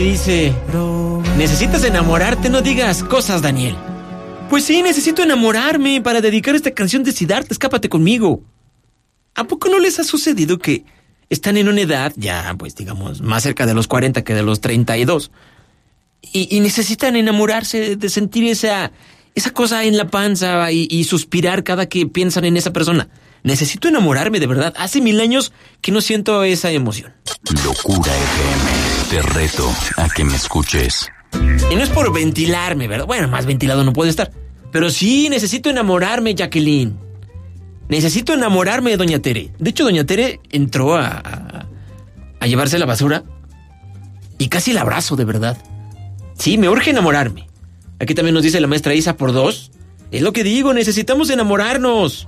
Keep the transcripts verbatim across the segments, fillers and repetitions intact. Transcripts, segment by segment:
Dice, necesitas enamorarte, no digas cosas, Daniel. Pues sí, necesito enamorarme para dedicar esta canción de Siddhartha, Escápate conmigo. ¿A poco no les ha sucedido que están en una edad, ya pues digamos, más cerca de los cuarenta que de los treinta y dos, y, y necesitan enamorarse, de sentir esa, esa cosa en la panza y, y suspirar cada que piensan en esa persona? Necesito enamorarme, de verdad. Hace mil años que no siento esa emoción. Locura F M, te reto a que me escuches. Y no es por ventilarme, ¿verdad? Bueno, más ventilado no puede estar. Pero sí, necesito enamorarme, Jacqueline. Necesito enamorarme de Doña Tere. De hecho, Doña Tere entró a, a, a llevarse la basura y casi la abrazo, de verdad. Sí, me urge enamorarme. Aquí también nos dice la maestra Isa por dos. Es lo que digo, necesitamos enamorarnos.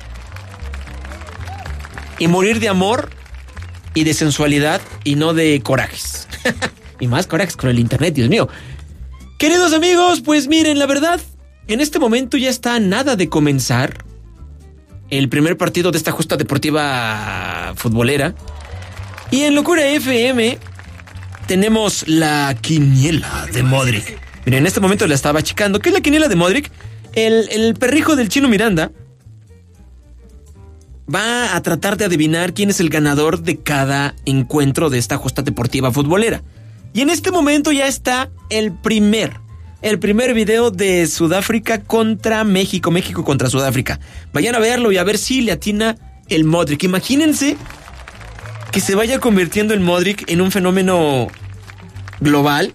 Y morir de amor y de sensualidad y no de corajes. Y más corajes con el internet, Dios mío. Queridos amigos, pues miren, la verdad, en este momento ya está nada de comenzar el primer partido de esta justa deportiva futbolera. Y en Locura F M tenemos la quiniela de Modric. Miren, en este momento la estaba checando. ¿Qué es la quiniela de Modric? El, el perrijo del Chino Miranda va a tratar de adivinar quién es el ganador de cada encuentro de esta justa deportiva futbolera. Y en este momento ya está el primer, el primer video de Sudáfrica contra México, México contra Sudáfrica. Vayan a verlo y a ver si le atina el Modric. Imagínense que se vaya convirtiendo el Modric en un fenómeno global.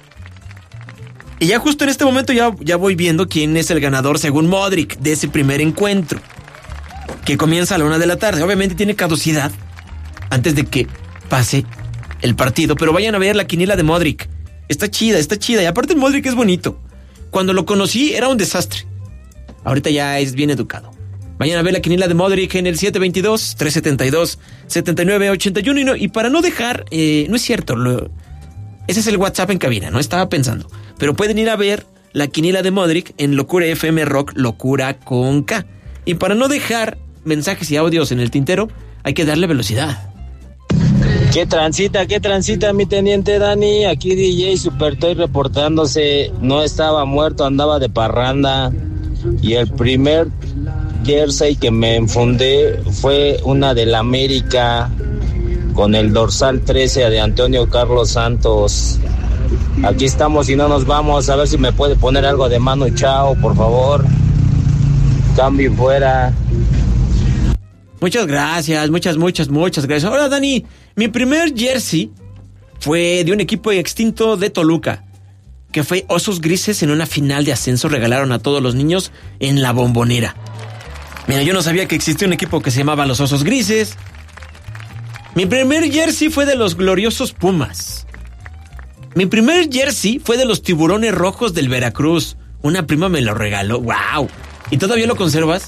Y ya justo en este momento ya, ya voy viendo quién es el ganador según Modric de ese primer encuentro, que comienza a la una de la tarde. Obviamente tiene caducidad antes de que pase el partido, pero vayan a ver la quiniela de Modric. Está chida, está chida. Y aparte el Modric es bonito. Cuando lo conocí era un desastre. Ahorita ya es bien educado. Vayan a ver la quiniela de Modric en el siete veintidós, trescientos setenta y dos, setenta y nueve ochenta y uno. Y, no, y para no dejar, eh, no es cierto, lo, ese es el WhatsApp en cabina, no estaba pensando. Pero pueden ir a ver la quiniela de Modric en Locura F M Rock, Locura con K. Y para no dejar mensajes y audios en el tintero, hay que darle velocidad. ¿Qué transita, qué transita, mi teniente Dani? Aquí D J Super Toy reportándose. No estaba muerto, andaba de parranda. Y el primer jersey que me enfundé fue una del América con el dorsal trece de Antonio Carlos Santos. Aquí estamos y no nos vamos. A ver si me puede poner algo de Manu Chao, por favor. Cambio fuera. Muchas gracias, muchas, muchas, muchas gracias. Hola, Dani. Mi primer jersey fue de un equipo extinto de Toluca, que fue Osos Grises. En una final de ascenso regalaron a todos los niños en la Bombonera. Mira, yo no sabía que existía un equipo que se llamaba los Osos Grises. Mi primer jersey fue de los gloriosos Pumas. Mi primer jersey fue de los Tiburones Rojos del Veracruz. Una prima me lo regaló. ¡Wow! ¿Y todavía lo conservas?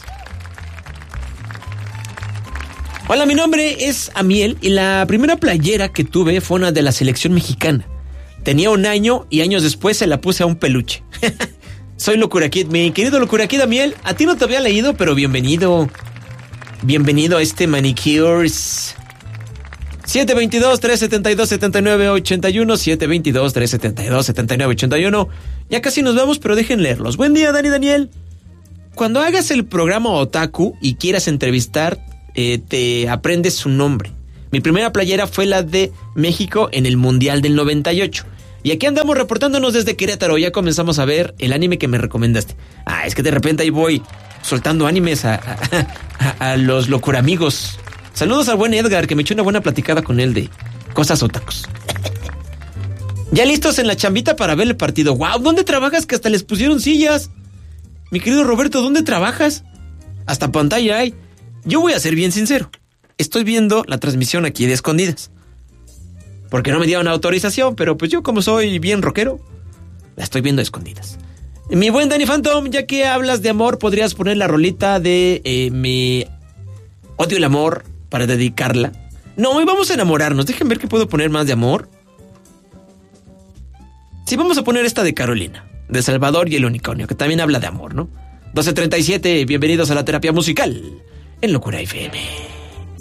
Hola, mi nombre es Amiel y la primera playera que tuve fue una de la selección mexicana. Tenía un año y años después se la puse a un peluche. Soy Locura Kid, mi querido Locura Kid. Amiel, a ti no te había leído, pero bienvenido. Bienvenido a este Manicures. siete veintidós, trescientos setenta y dos, setenta y nueve ochenta y uno, siete veintidós, trescientos setenta y dos, setenta y nueve ochenta y uno. Ya casi nos vamos, pero dejen leerlos. Buen día, Dani Daniel. Cuando hagas el programa Otaku y quieras entrevistar, eh, te aprendes su nombre. Mi primera playera fue la de México en el Mundial del noventa y ocho. Y aquí andamos reportándonos desde Querétaro. Ya comenzamos a ver el anime que me recomendaste. Ah, es que de repente ahí voy soltando animes a, a, a, a los locuramigos. Saludos al buen Edgar, que me echó una buena platicada con él de cosas otakus. Ya listos en la chambita para ver el partido. ¡Wow! ¿Dónde trabajas que hasta les pusieron sillas? Mi querido Roberto, ¿dónde trabajas? Hasta pantalla hay. Yo voy a ser bien sincero. Estoy viendo la transmisión aquí de escondidas, porque no me dieron autorización, pero pues yo como soy bien rockero, la estoy viendo a escondidas. Mi buen Danny Phantom, ya que hablas de amor, ¿podrías poner la rolita de eh, Mi Odio el Amor para dedicarla? No, hoy vamos a enamorarnos. Dejen ver qué puedo poner más de amor. Sí, vamos a poner esta de Carolina, de Salvador y el Unicornio, que también habla de amor, ¿no? doce treinta y siete, bienvenidos a la terapia musical en Locura F M.